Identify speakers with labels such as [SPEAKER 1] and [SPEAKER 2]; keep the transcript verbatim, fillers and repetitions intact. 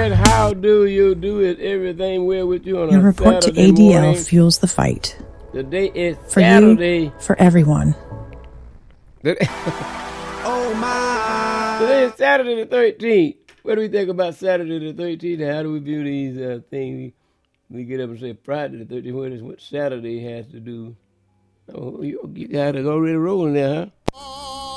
[SPEAKER 1] right. How do you do it? Everything well with you on
[SPEAKER 2] Your
[SPEAKER 1] a
[SPEAKER 2] report
[SPEAKER 1] Saturday
[SPEAKER 2] to A D L
[SPEAKER 1] morning?
[SPEAKER 2] fuels the fight.
[SPEAKER 1] Today is
[SPEAKER 2] For
[SPEAKER 1] Saturday.
[SPEAKER 2] you, for everyone.
[SPEAKER 1] Oh my! Today is Saturday the thirteenth. What do we think about Saturday the thirteenth? How do we view these uh, things? We get up and say Friday the thirteenth. What is what Saturday has to do? Oh, you, you got it already rolling there, huh?